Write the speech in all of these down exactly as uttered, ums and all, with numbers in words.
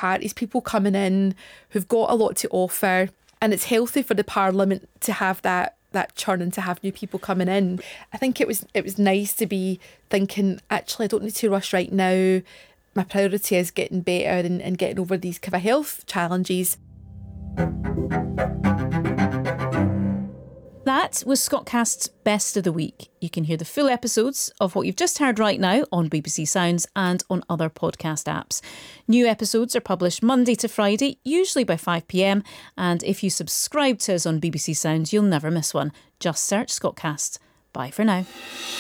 parties, people coming in who've got a lot to offer, and it's healthy for the Parliament to have that that churn and to have new people coming in. I think it was it was nice to be thinking, actually, I don't need to rush right now. My priority is getting better and, and getting over these kind of health challenges. That was Scotcast's Best of the Week. You can hear the full episodes of what you've just heard right now on B B C Sounds and on other podcast apps. New episodes are published Monday to Friday, usually by five p m. And if you subscribe to us on B B C Sounds, you'll never miss one. Just search Scotcast. Bye for now.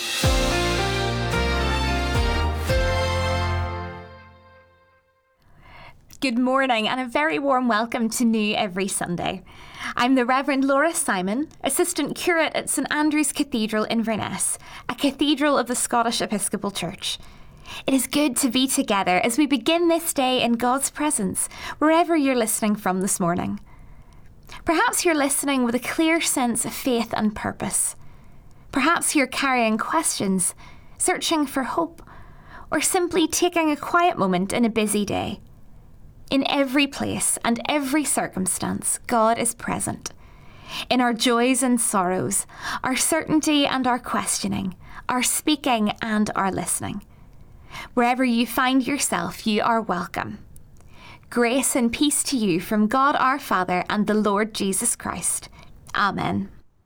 Good morning and a very warm welcome to New Every Sunday. I'm the Reverend Laura Simon, Assistant Curate at St Andrew's Cathedral in Inverness, a cathedral of the Scottish Episcopal Church. It is good to be together as we begin this day in God's presence, wherever you're listening from this morning. Perhaps you're listening with a clear sense of faith and purpose. Perhaps you're carrying questions, searching for hope, or simply taking a quiet moment in a busy day. In every place and every circumstance, God is present. In our joys and sorrows, our certainty and our questioning, our speaking and our listening. Wherever you find yourself, you are welcome. Grace and peace to you from God our Father and the Lord Jesus Christ. Amen.